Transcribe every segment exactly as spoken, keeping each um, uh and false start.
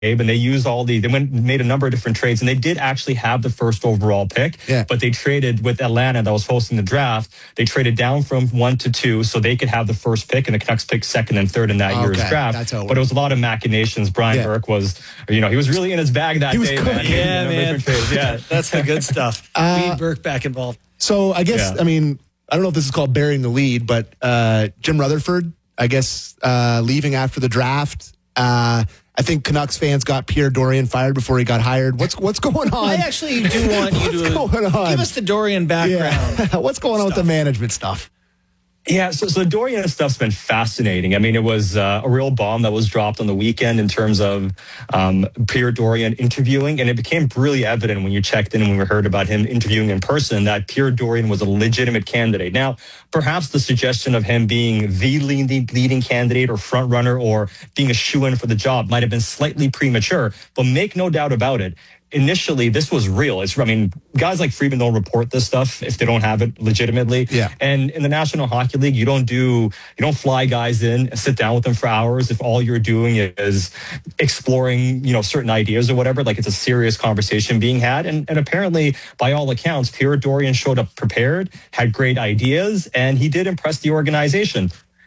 and they used all the, they went made a number of different trades, and they did actually have the first overall pick, yeah. but they traded with Atlanta that was hosting the draft. They traded down from one to two so they could have the first pick, and the Canucks picked second and third in that okay. year's draft. That's how it but it was a lot of machinations. Brian yeah. Burke was, you know, he was really in his bag that he was day. Cool. Man. Yeah, man. Yeah, that's the good stuff. Uh, Being Burke back involved. So I guess, yeah. I mean, I don't know if this is called burying the lead, but uh, Jim Rutherford, I guess, uh, leaving after the draft. Uh, I think Canucks fans got Pierre Dorion fired before he got hired. What's what's going on? I actually do want you to going on? give us the Dorion background. Yeah. What's going on stuff. with the management stuff? Yeah, so, so the Dorion stuff's been fascinating. I mean, it was uh, a real bomb that was dropped on the weekend in terms of um, Pierre Dorion interviewing, and it became really evident when you checked in and when we heard about him interviewing in person that Pierre Dorion was a legitimate candidate. Now, perhaps the suggestion of him being the leading, leading candidate or front runner or being a shoo-in for the job might have been slightly premature, but make no doubt about it. Initially, this was real. It's, I mean, guys like Friedman don't report this stuff if they don't have it legitimately. Yeah. And in the National Hockey League, you don't do, you don't fly guys in and sit down with them for hours if all you're doing is exploring, you know, certain ideas or whatever. Like, it's a serious conversation being had. And, and apparently, by all accounts, Pierre Dorion showed up prepared, had great ideas, and he did impress the organization.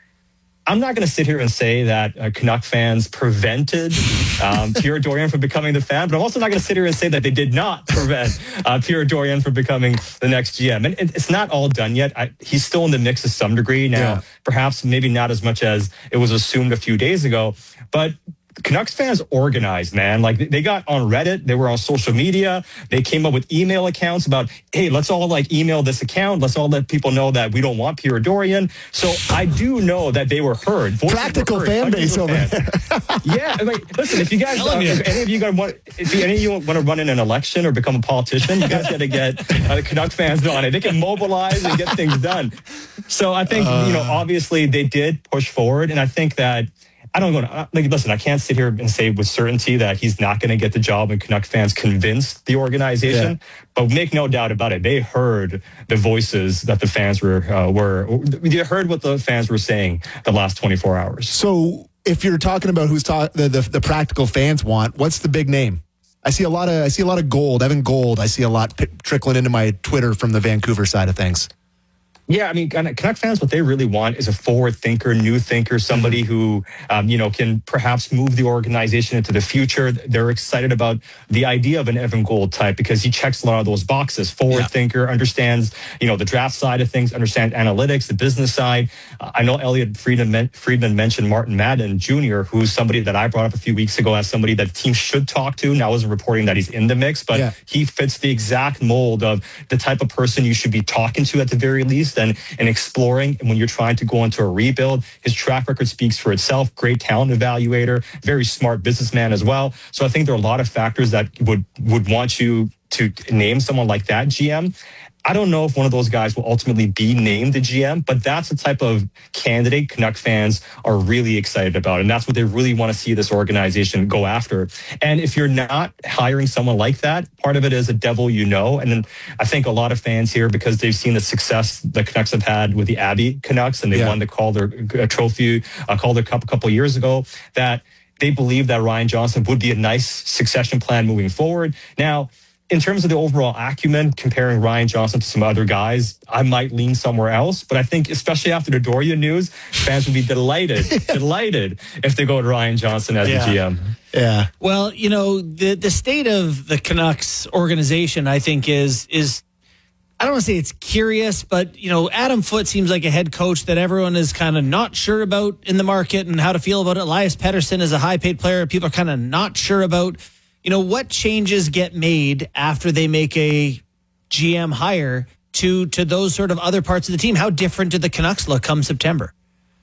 I'm not going to sit here and say that uh, Canuck fans prevented um, Pierre Dorion from becoming the fan, but I'm also not going to sit here and say that they did not prevent uh, Pierre Dorion from becoming the next G M. And it, it's not all done yet. I, he's still in the mix to some degree now, yeah. perhaps maybe not as much as it was assumed a few days ago, but Canucks fans organized, man. Like, they got on Reddit, they were on social media, they came up with email accounts about, hey, let's all like email this account, let's all let people know that we don't want Pierre Dorion. So I do know that they were heard. Voices Practical were heard. fan base over fans. there. Yeah, I mean, listen, if you guys, uh, if any of you guys want, if any of you want to run in an election or become a politician, you guys got to get uh, the Canuck fans on it. They can mobilize and get things done. So I think, uh, you know, obviously they did push forward, and I think that I don't know. Like, listen, I can't sit here and say with certainty that he's not going to get the job and Canuck fans convinced the organization. Yeah. But make no doubt about it, they heard the voices that the fans were uh, were. They heard what the fans were saying the last twenty-four hours. So, if you're talking about who's talk, the, the the practical fans want, what's the big name? I see a lot of I see a lot of gold, Evan Gold. I see a lot p- trickling into my Twitter from the Vancouver side of things. Yeah, I mean, Canuck fans, what they really want is a forward thinker, new thinker, somebody who, um, you know, can perhaps move the organization into the future. They're excited about the idea of an Evan Gold type because he checks a lot of those boxes. Forward yeah. thinker, understands, you know, the draft side of things, understands analytics, the business side. Uh, I know Elliot Friedman, Friedman mentioned Martin Madden Junior, who's somebody that I brought up a few weeks ago as somebody that the team should talk to. Now, I wasn't reporting that he's in the mix, but yeah. he fits the exact mold of the type of person you should be talking to at the very least. And, and exploring. And when you're trying to go into a rebuild, his track record speaks for itself. Great talent evaluator, very smart businessman as well. So I think there are a lot of factors that would, would want you to name someone like that G M. I don't know if one of those guys will ultimately be named the G M, but that's the type of candidate Canuck fans are really excited about. And that's what they really want to see this organization go after. And if you're not hiring someone like that, part of it is a devil you know. And then I think a lot of fans here, because they've seen the success the Canucks have had with the Abbey Canucks, and they yeah. won the Calder trophy, uh, Calder Cup a couple of years ago, that they believe that Ryan Johnson would be a nice succession plan moving forward. Now, in terms of the overall acumen, comparing Ryan Johnson to some other guys, I might lean somewhere else. But I think, especially after the Dorion news, fans would be delighted, delighted if they go to Ryan Johnson as yeah. the G M. Yeah. Well, you know, the the state of the Canucks organization, I think, is is I don't want to say it's curious, but, you know, Adam Foote seems like a head coach that everyone is kind of not sure about in the market and how to feel about it. Elias Pettersson is a high-paid player people are kind of not sure about. You know, what changes get made after they make a G M hire to to those sort of other parts of the team? How different do the Canucks look come September?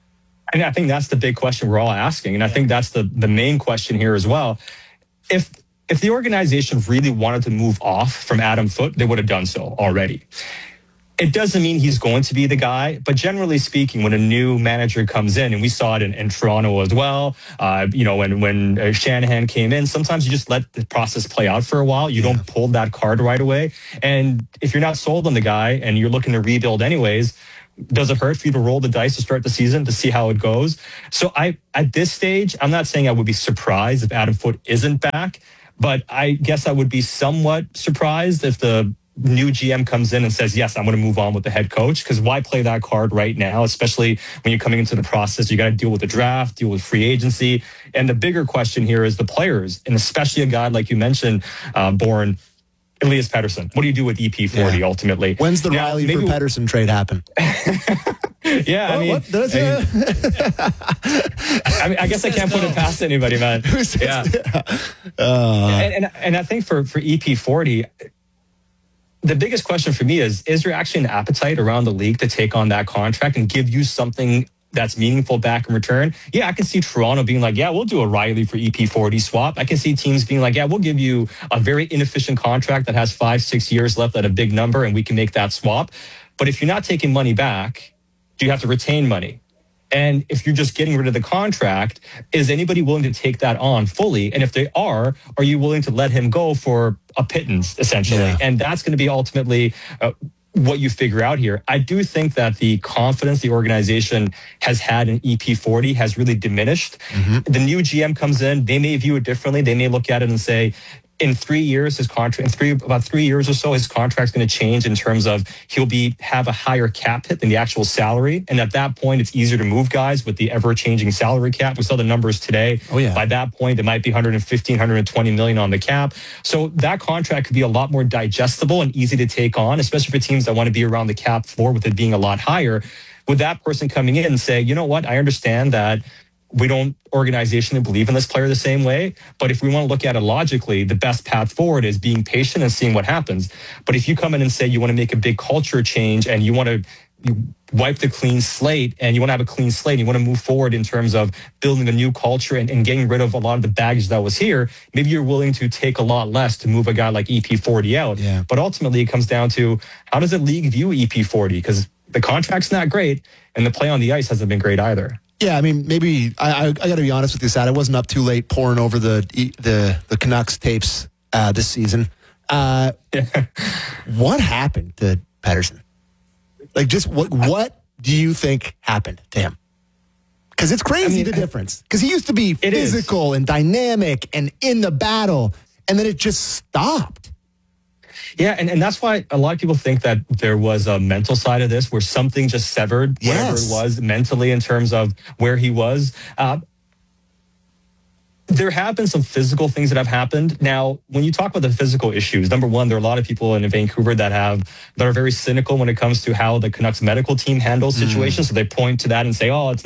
And I think that's the big question we're all asking. And I think that's the, the main question here as well. If if the organization really wanted to move off from Adam Foote, they would have done so already. It doesn't mean he's going to be the guy, but generally speaking, when a new manager comes in, and we saw it in, in Toronto as well, uh, you know, when when uh, Shanahan came in, sometimes you just let the process play out for a while. You yeah. don't pull that card right away. And if you're not sold on the guy and you're looking to rebuild anyways, does it hurt for you to roll the dice to start the season to see how it goes? So I, at this stage, I'm not saying I would be surprised if Adam Foote isn't back, but I guess I would be somewhat surprised if the new G M comes in and says, yes, I'm going to move on with the head coach, because why play that card right now, especially when you're coming into the process? You got to deal with the draft, deal with free agency. And the bigger question here is the players, and especially a guy like you mentioned, uh, Bourne, Elias Pettersson. What do you do with E P forty yeah. ultimately? When's the now, Riley for Pettersson trade happen? yeah, I well, mean, what does I, mean I mean, I guess I can't put it past anybody, man. Yeah, uh, and, and and I think for for E P forty, the biggest question for me is: is there actually an appetite around the league to take on that contract and give you something that's meaningful back in return? Yeah, I can see Toronto being like, yeah, we'll do a Riley for E P forty swap. I can see teams being like, yeah, we'll give you a very inefficient contract that has five, six years left at a big number, and we can make that swap. But if you're not taking money back, do you have to retain money? And if you're just getting rid of the contract, is anybody willing to take that on fully? And if they are, are you willing to let him go for a pittance, essentially? Yeah. And that's going to be ultimately uh, what you figure out here. I do think that the confidence the organization has had in E P forty has really diminished. Mm-hmm. The new G M comes in, they may view it differently. They may look at it and say, in three years, his contract, in three, about three years or so, his contract's going to change in terms of he'll be, have a higher cap hit than the actual salary. And at that point, it's easier to move guys with the ever changing salary cap. We saw the numbers today. Oh, yeah. By that point, it might be one fifteen, one twenty million on the cap. So that contract could be a lot more digestible and easy to take on, especially for teams that want to be around the cap floor with it being a lot higher. With that person coming in and say, you know what, I understand that we don't organizationally believe in this player the same way. But if we want to look at it logically, the best path forward is being patient and seeing what happens. But if you come in and say you want to make a big culture change and you want to wipe the clean slate and you want to have a clean slate, and you want to move forward in terms of building a new culture and, and getting rid of a lot of the baggage that was here, maybe you're willing to take a lot less to move a guy like E P forty out. Yeah. But ultimately it comes down to, how does the league view E P forty? Because the contract's not great and the play on the ice hasn't been great either. Yeah, I mean, maybe I, I, I got to be honest with you, Sad. I wasn't up too late pouring over the the the Canucks tapes uh, this season. Uh, what happened to Pettersson? Like, just what what do you think happened to him? Because it's crazy, I mean, the difference. Because he used to be physical and dynamic and in the battle, and then it just stopped. Yeah, and, and that's why a lot of people think that there was a mental side of this where something just severed, yes. whatever it was mentally in terms of where he was. Uh, there have been some physical things that have happened. Now, when you talk about the physical issues, number one, there are a lot of people in Vancouver that have that are very cynical when it comes to how the Canucks medical team handles situations. Mm. So they point to that and say, oh, it's